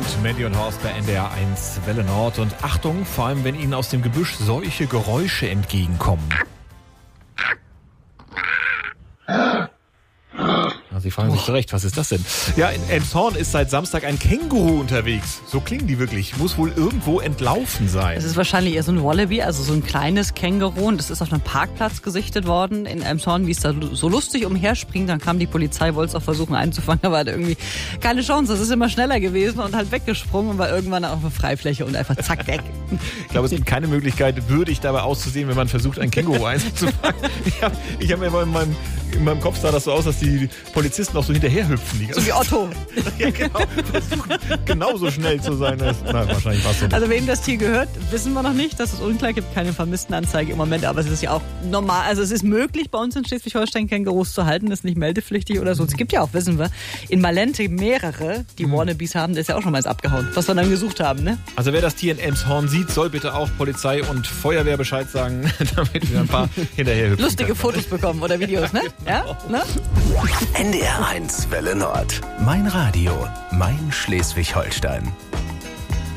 sind Mandy und Horst bei NDR 1 Welle Nord. Und Achtung, vor allem wenn Ihnen aus dem Gebüsch solche Geräusche entgegenkommen. Sie fragen sich zurecht, was ist das denn? Ja, in Elmshorn ist seit Samstag ein Känguru unterwegs. So klingen die wirklich. Muss wohl irgendwo entlaufen sein. Es ist wahrscheinlich eher so ein Wallaby, also so ein kleines Känguru. Und das ist auf einem Parkplatz gesichtet worden in Elmshorn, wie es da so lustig umherspringt. Dann kam die Polizei, wollte es auch versuchen einzufangen, aber hatte irgendwie keine Chance. Das ist immer schneller gewesen und halt weggesprungen und war irgendwann auf einer Freifläche und einfach zack, weg. Ich glaube, es gibt keine Möglichkeit, würdig dabei auszusehen, wenn man versucht, ein Känguru einzufangen. Ich hab mir immer in meinem Kopf sah das so aus, dass die Polizisten auch so hinterherhüpfen. So wie Otto. Ja, genau. Versuchen genauso schnell zu sein. Nein, wahrscheinlich war es so nicht. Also wem das Tier gehört, wissen wir noch nicht. Das ist unklar, gibt keine Vermisstenanzeige im Moment. Aber es ist ja auch normal. Also es ist möglich, bei uns in Schleswig-Holstein Kängurus zu halten. Das ist nicht meldepflichtig oder so. Es gibt ja auch, wissen wir, in Malente mehrere, die Wannabes haben. Der ist ja auch schon mal abgehauen, was wir dann gesucht haben. Ne? Also wer das Tier in Elmshorn sieht, soll bitte auch Polizei und Feuerwehr Bescheid sagen, damit wir ein paar hinterherhüpfen. Lustige Fotos bekommen oder Videos, ne? Ja? Ne? NDR 1 Welle Nord. Mein Radio, mein Schleswig-Holstein.